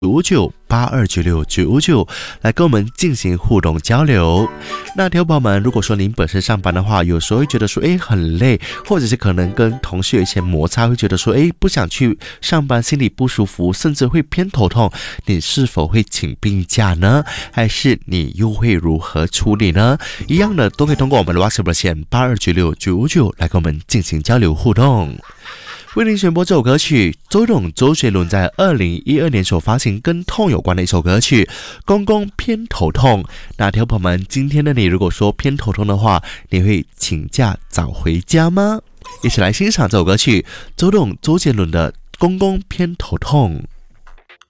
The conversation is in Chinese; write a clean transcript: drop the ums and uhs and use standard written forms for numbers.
99829699来跟我们进行互动交流。那听众朋友们，如果说您本身上班的话，有时候会觉得说很累，或者是可能跟同事有一些摩擦，会觉得说不想去上班，心里不舒服，甚至会偏头痛，你是否会请病假呢？还是你又会如何处理呢？一样的都可以通过我们的 WhatsApp 线829699来跟我们进行交流互动。为您选播这首歌曲，周杰伦在2012年所发行跟痛有关的一首歌曲《公公偏头痛》。那听众朋友们，今天的你如果说偏头痛的话，你会请假早回家吗？一起来欣赏这首歌曲，周杰伦的《公公偏头痛》。